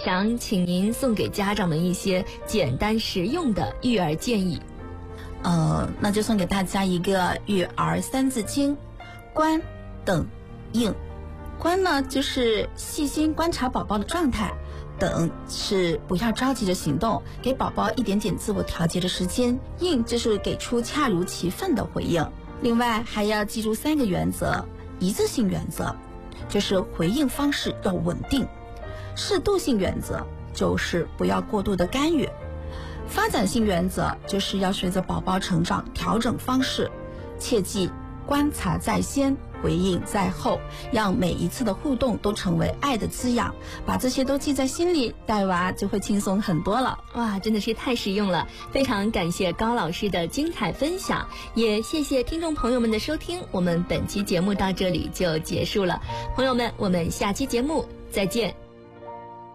想请您送给家长们一些简单实用的育儿建议。 那就送给大家一个育儿三字经：观、等、应。观呢，就是细心观察宝宝的状态；等是不要着急着行动，给宝宝一点点自我调节的时间；应就是给出恰如其分的回应。另外还要记住3个原则：一致性原则，就是回应方式要稳定；适度性原则，就是不要过度的干预；发展性原则，就是要随着宝宝成长调整方式。切记观察在先，回应在后，让每一次的互动都成为爱的滋养。把这些都记在心里，带娃就会轻松很多了。 哇，真的是太实用了，非常感谢高老师的精彩分享，也谢谢听众朋友们的收听。我们本期节目到这里就结束了，朋友们，我们下期节目再见。